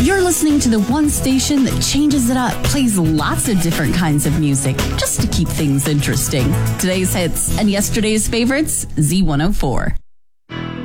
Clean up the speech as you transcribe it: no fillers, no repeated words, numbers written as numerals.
You're listening to the one station that changes it up, plays lots of different kinds of music, just to keep things interesting. Today's hits and yesterday's favorites, Z104.